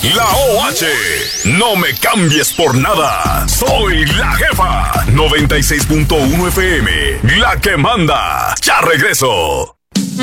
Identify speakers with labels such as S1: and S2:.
S1: La OH. No me cambies por nada. Soy la jefa. 96.1 FM. La que manda. Ya regreso.